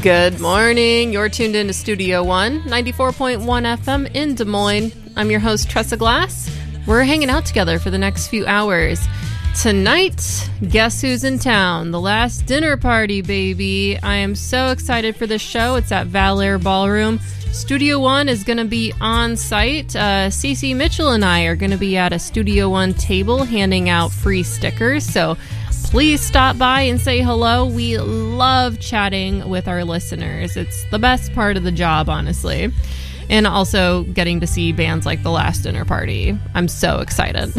Good morning. You're tuned into Studio One, 94.1 FM in Des Moines. I'm your host, Tressa Glass. We're hanging out together for the next few hours. Tonight, guess who's in town? The last dinner party, baby. I am so excited for this show. It's at Valor Ballroom. Studio One is going to be on site. Cece Mitchell and I are going to be at a Studio One table handing out free stickers. So please stop by and say hello. We love chatting with our listeners. It's the best part of the job, honestly. And also getting to see bands like The Last Dinner Party. I'm so excited.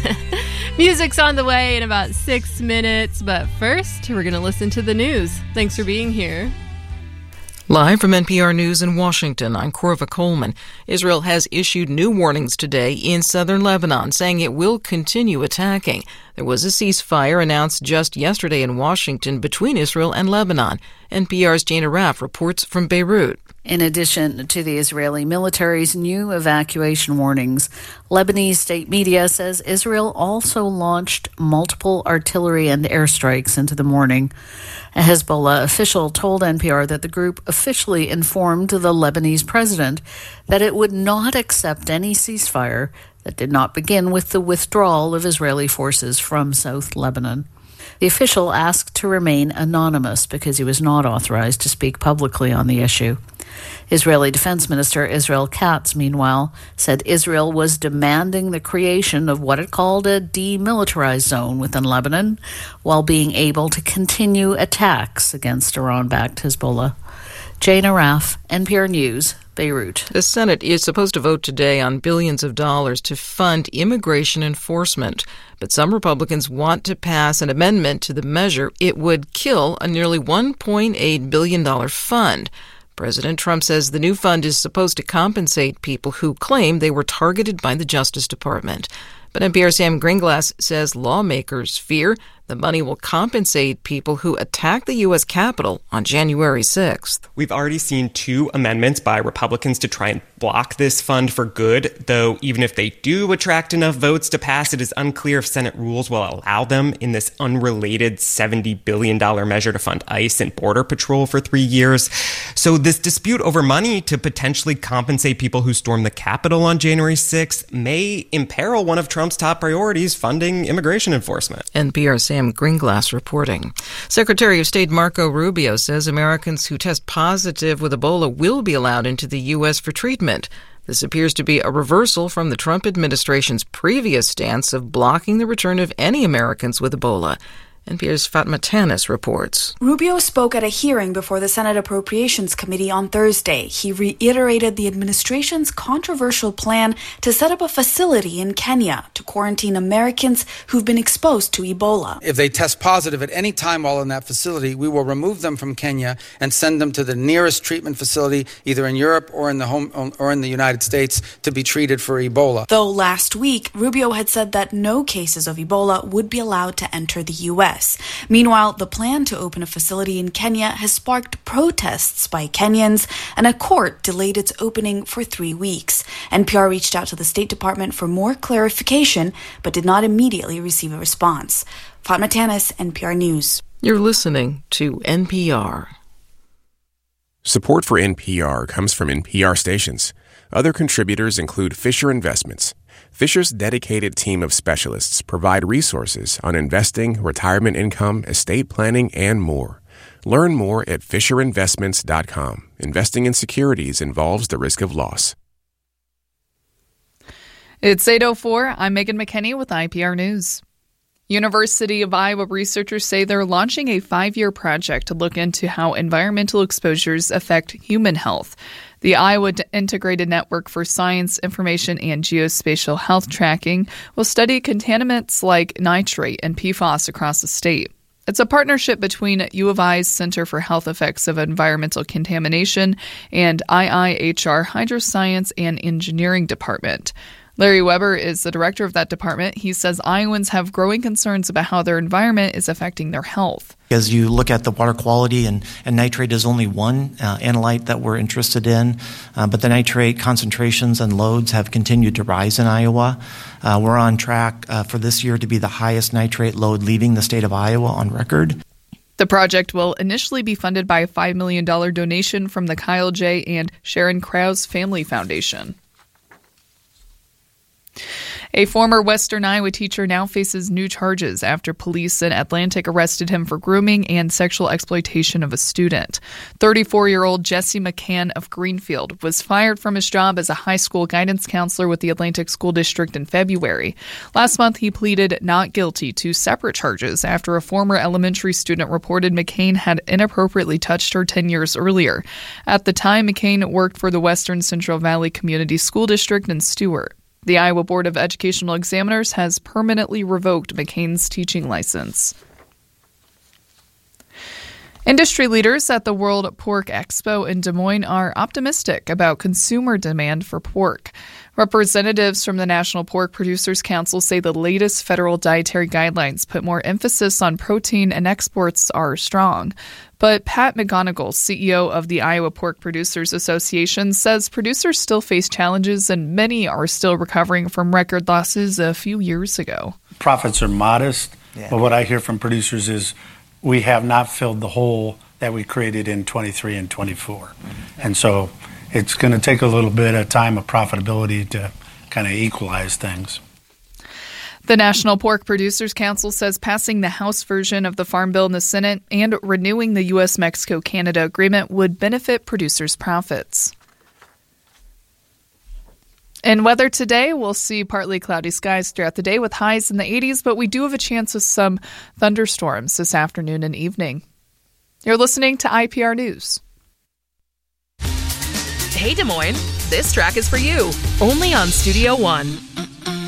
Music's on the way in about 6 minutes, but first, we're going to listen to the news. Thanks for being here. Live from NPR News in Washington, I'm Corva Coleman. Israel has issued new warnings today in southern Lebanon, saying it will continue attacking. There was a ceasefire announced just yesterday in Washington between Israel and Lebanon. NPR's Jana Raff reports from Beirut. In addition to the Israeli military's new evacuation warnings, Lebanese state media says Israel also launched multiple artillery and airstrikes into the morning. A Hezbollah official told NPR that the group officially informed the Lebanese president that it would not accept any ceasefire that did not begin with the withdrawal of Israeli forces from South Lebanon. The official asked to remain anonymous because he was not authorized to speak publicly on the issue. Israeli Defense Minister Israel Katz, meanwhile, said Israel was demanding the creation of what it called a demilitarized zone within Lebanon, while being able to continue attacks against Iran-backed Hezbollah. Jana Raff, NPR News, Beirut. The Senate is supposed to vote today on billions of dollars to fund immigration enforcement. But some Republicans want to pass an amendment to the measure. It would kill a nearly $1.8 billion fund. President Trump says the new fund is supposed to compensate people who claim they were targeted by the Justice Department. But NPR's Sam Greenglass says lawmakers fear the money will compensate people who attacked the U.S. Capitol on January 6th. We've already seen 2 amendments by Republicans to try and block this fund for good, though even if they do attract enough votes to pass, it is unclear if Senate rules will allow them in this unrelated $70 billion measure to fund ICE and Border Patrol for 3 years. So this dispute over money to potentially compensate people who stormed the Capitol on January 6th may imperil one of Trump's top priorities, funding immigration enforcement. NPR's Sam Greenglass reporting. Secretary of State Marco Rubio says Americans who test positive with Ebola will be allowed into the U.S. for treatment. This appears to be a reversal from the Trump administration's previous stance of blocking the return of any Americans with Ebola. NPR's Fatma Tanis reports. Rubio spoke at a hearing before the Senate Appropriations Committee on Thursday. He reiterated the administration's controversial plan to set up a facility in Kenya to quarantine Americans who've been exposed to Ebola. If they test positive at any time while in that facility, we will remove them from Kenya and send them to the nearest treatment facility, either in Europe or in the United States, to be treated for Ebola. Though last week, Rubio had said that no cases of Ebola would be allowed to enter the U.S. Meanwhile, the plan to open a facility in Kenya has sparked protests by Kenyans, and a court delayed its opening for 3 weeks. NPR reached out to the State Department for more clarification, but did not immediately receive a response. Fatma Tanis, NPR News. You're listening to NPR. Support for NPR comes from NPR stations. Other contributors include Fisher Investments. Fisher's dedicated team of specialists provide resources on investing, retirement income, estate planning, and more. Learn more at FisherInvestments.com. Investing in securities involves the risk of loss. It's 8:04. I'm Megan McKinney with IPR News. University of Iowa researchers say they're launching a 5-year project to look into how environmental exposures affect human health. The Iowa Integrated Network for Science, Information, and Geospatial Health Tracking will study contaminants like nitrate and PFAS across the state. It's a partnership between U of I's Center for Health Effects of Environmental Contamination and IIHR Hydroscience and Engineering Department. Larry Weber is the director of that department. He says Iowans have growing concerns about how their environment is affecting their health. As you look at the water quality, and nitrate is only one analyte that we're interested in, but the nitrate concentrations and loads have continued to rise in Iowa. We're on track for this year to be the highest nitrate load leaving the state of Iowa on record. The project will initially be funded by a $5 million donation from the Kyle J. and Sharon Krause Family Foundation. A former Western Iowa teacher now faces new charges after police in Atlantic arrested him for grooming and sexual exploitation of a student. 34-year-old Jesse McCann of Greenfield was fired from his job as a high school guidance counselor with the Atlantic School District in February. Last month, he pleaded not guilty to separate charges after a former elementary student reported McCain had inappropriately touched her 10 years earlier. At the time, McCain worked for the Western Central Valley Community School District in Stewart. The Iowa Board of Educational Examiners has permanently revoked McCain's teaching license. Industry leaders at the World Pork Expo in Des Moines are optimistic about consumer demand for pork. Representatives from the National Pork Producers Council say the latest federal dietary guidelines put more emphasis on protein and exports are strong. But Pat McGonigal, CEO of the Iowa Pork Producers Association, says producers still face challenges and many are still recovering from record losses a few years ago. Profits are modest, but what I hear from producers is we have not filled the hole that we created in 23 and 24. And so it's going to take a little bit of time of profitability to kind of equalize things. The National Pork Producers Council says passing the House version of the Farm Bill in the Senate and renewing the U.S.-Mexico-Canada agreement would benefit producers' profits. In weather today, we'll see partly cloudy skies throughout the day with highs in the 80s, but we do have a chance of some thunderstorms this afternoon and evening. You're listening to IPR News. Hey, Des Moines, this track is for you, only on Studio One.